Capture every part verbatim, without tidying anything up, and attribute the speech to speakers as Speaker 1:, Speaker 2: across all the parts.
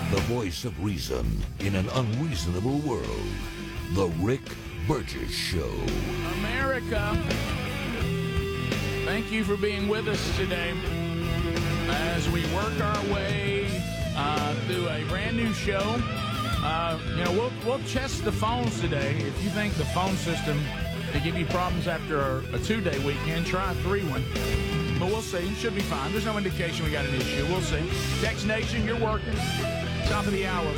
Speaker 1: The voice of reason in an unreasonable world. The Rick Burgess Show.
Speaker 2: America, thank you for being with us today as we work our way uh, through a brand new show. Uh, you know, we'll, we'll test the phones today. If you think the phone system will give you problems after a, a two-day weekend, try a three-one. But we'll see. Should be fine. There's no indication we got an issue. We'll see. Text Nation, you're working. Top of the hour.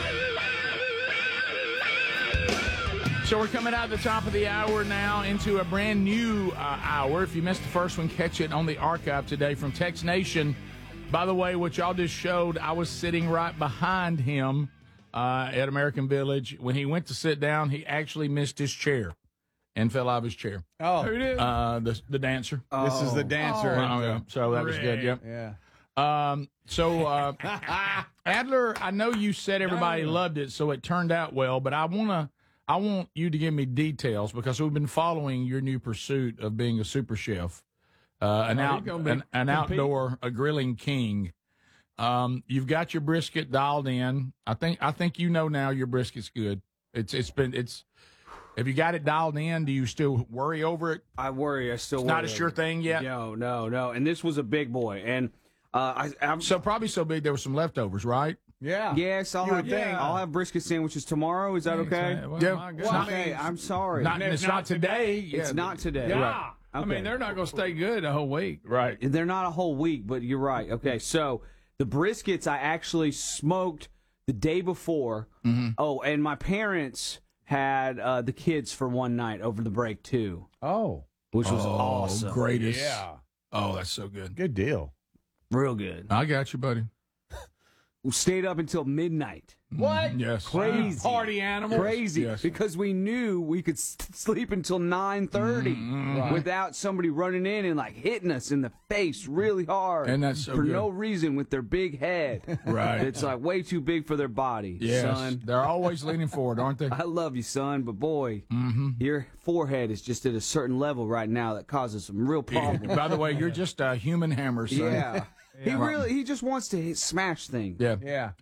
Speaker 2: So we're coming out of the top of the hour now into a brand new uh, hour. If you missed the first one, catch it on the archive today from Text Nation. By the way, what y'all just showed, I was sitting right behind him uh, at American Village. When he went to sit down, he actually missed his chair and fell out of his chair.
Speaker 3: Oh,
Speaker 4: Who did?
Speaker 2: Uh, the, the dancer.
Speaker 3: oh. This is the dancer.
Speaker 2: Oh, yeah. So that was good, yep.
Speaker 3: Yeah.
Speaker 2: Um, so, uh, Adler, I know you said everybody loved it, so it turned out well, but I want to, I want you to give me details because we've been following your new pursuit of being a super chef, uh, an,
Speaker 4: Oh,
Speaker 2: out,
Speaker 4: you're gonna be-
Speaker 2: an, an
Speaker 4: compete?
Speaker 2: outdoor, a grilling king. Um, you've got your brisket dialed in. I think, I think you know now your brisket's good. It's, it's been, it's, have you got it dialed in? Do you still worry over it?
Speaker 5: I worry. I still
Speaker 2: It's
Speaker 5: worry.
Speaker 2: not a sure thing yet?
Speaker 5: No, no, no. And this was a big boy. And uh, I, I'm
Speaker 2: So probably so big there were some leftovers, right?
Speaker 3: Yeah.
Speaker 5: yes, I'll
Speaker 3: You
Speaker 5: have
Speaker 3: would think.
Speaker 5: I'll have brisket sandwiches tomorrow. Is that okay?
Speaker 4: Well,
Speaker 2: Yeah.
Speaker 4: my
Speaker 2: It's
Speaker 4: goodness.
Speaker 2: not-
Speaker 5: Okay, I'm sorry.
Speaker 2: Not,
Speaker 4: If
Speaker 2: it's
Speaker 4: not
Speaker 2: not today.
Speaker 5: it's
Speaker 2: Yeah.
Speaker 5: not today.
Speaker 4: Yeah.
Speaker 2: Right.
Speaker 4: I
Speaker 5: Okay.
Speaker 4: mean, they're not going to stay good the whole week.
Speaker 2: Right.
Speaker 5: They're not a whole week, but you're right. Okay, so the briskets I actually smoked the day before.
Speaker 2: Mm-hmm.
Speaker 5: Oh, and my parents had uh, the kids for one night over the break too,
Speaker 3: Oh,
Speaker 5: which was
Speaker 2: Oh,
Speaker 5: awesome.
Speaker 2: greatest.
Speaker 3: yeah.
Speaker 2: Oh, that's so good.
Speaker 3: Good deal.
Speaker 5: Real good.
Speaker 2: I got you, buddy.
Speaker 5: We stayed up until midnight.
Speaker 3: What?
Speaker 2: Yes.
Speaker 5: Crazy.
Speaker 4: Party animals.
Speaker 5: Crazy,
Speaker 2: Yes.
Speaker 5: because we knew we could s- sleep until nine thirty
Speaker 2: Mm-hmm.
Speaker 5: without somebody running in and like hitting us in the face really hard,
Speaker 2: And that's so
Speaker 5: for
Speaker 2: good.
Speaker 5: no reason with their big head.
Speaker 2: Right.
Speaker 5: It's like way too big for their body,
Speaker 2: Yes.
Speaker 5: son.
Speaker 2: They're always leaning forward, aren't they?
Speaker 5: I love you, son, but boy,
Speaker 2: Mm-hmm.
Speaker 5: your forehead is just at a certain level right now that causes some real problems.
Speaker 2: By the way, you're just a human hammer, son.
Speaker 5: Yeah. He really he just wants to hit, smash things.
Speaker 2: Yeah.
Speaker 3: Yeah.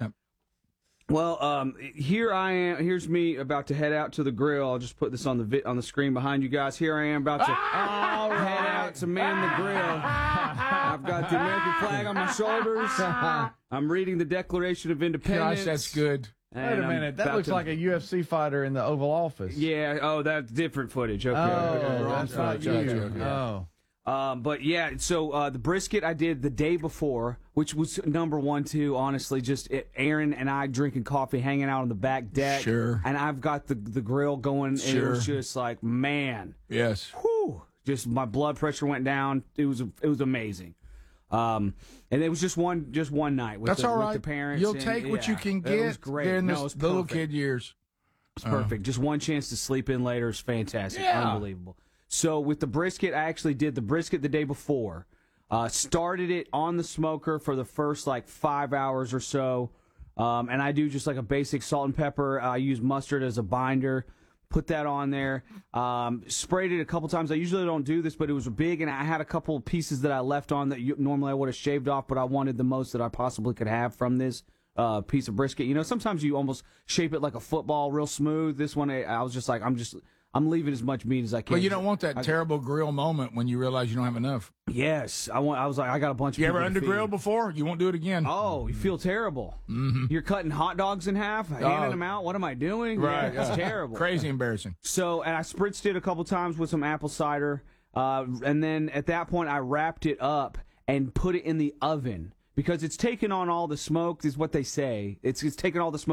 Speaker 5: Well, um, here I am. Here's me about to head out to the grill. I'll just put this on the vi- on the screen behind you guys. Here I am about to head out to man the grill. I've got the American flag on my shoulders. I'm reading the Declaration of Independence.
Speaker 2: Gosh, that's good.
Speaker 5: and
Speaker 3: Wait a
Speaker 5: I'm
Speaker 3: minute. That
Speaker 5: about
Speaker 3: looks
Speaker 5: to-
Speaker 3: like a U F C fighter in the Oval Office.
Speaker 5: Yeah. Oh, that's different footage. Okay.
Speaker 3: Oh,
Speaker 5: Wrong
Speaker 3: that's not
Speaker 5: footage.
Speaker 3: you.
Speaker 2: Okay, okay.
Speaker 3: Oh.
Speaker 5: Um, but yeah, so uh, the brisket I did the day before, which was number one too. Honestly, just it, Aaron and I drinking coffee, hanging out on the back deck.
Speaker 2: Sure.
Speaker 5: And I've got the the grill going, and it was
Speaker 2: Sure.
Speaker 5: just like, man,
Speaker 2: Yes.
Speaker 5: whew, just my blood pressure went down. It was it was amazing. Um, and it was just one just one night with,
Speaker 2: That's
Speaker 5: the,
Speaker 2: all
Speaker 5: with
Speaker 2: right.
Speaker 5: the parents.
Speaker 2: You'll
Speaker 5: and,
Speaker 2: take what
Speaker 5: yeah,
Speaker 2: you can
Speaker 5: It
Speaker 2: get
Speaker 5: was great.
Speaker 2: during
Speaker 5: No,
Speaker 2: this
Speaker 5: it was
Speaker 2: little
Speaker 5: perfect.
Speaker 2: kid years.
Speaker 5: It's perfect. Just one chance to sleep in later is fantastic.
Speaker 2: Yeah.
Speaker 5: Unbelievable. So with the brisket, I actually did the brisket the day before. Uh, started it on the smoker for the first like five hours or so. Um, and I do just like a basic salt and pepper. I use mustard as a binder. Put that on there. Um, sprayed it a couple times. I usually don't do this, but it was big, and I had a couple pieces that I left on that you, normally I would have shaved off, but I wanted the most that I possibly could have from this uh, piece of brisket. You know, sometimes you almost shape it like a football, real smooth. This one, I, I was just like, I'm just, I'm leaving as much meat as I can.
Speaker 2: But you don't want that
Speaker 5: I-
Speaker 2: terrible grill moment when you realize you don't have enough.
Speaker 5: Yes, I want. I was like, I got a bunch of.
Speaker 2: You ever
Speaker 5: people to
Speaker 2: under
Speaker 5: feed.
Speaker 2: grilled before? You won't do it again.
Speaker 5: Oh, you feel terrible.
Speaker 2: Mm-hmm.
Speaker 5: You're cutting hot dogs in half, handing them out. What am I doing?
Speaker 2: Right.
Speaker 5: Yeah, it's
Speaker 2: yeah.
Speaker 5: terrible.
Speaker 2: Crazy embarrassing.
Speaker 5: So, and I spritzed it a couple times with some apple cider, uh, and then at that point I wrapped it up and put it in the oven because it's taken on all the smoke. Is what they say. It's it's taken all the smoke.